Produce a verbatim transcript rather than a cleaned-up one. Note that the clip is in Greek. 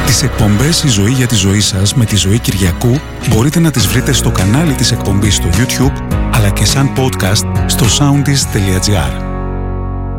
Τις εκπομπές «Η ζωή για τη ζωή σας» με τη Ζωή Κυριακού μπορείτε να τις βρείτε στο κανάλι της εκπομπής στο YouTube, αλλά και σαν podcast στο soundis τελεία gr.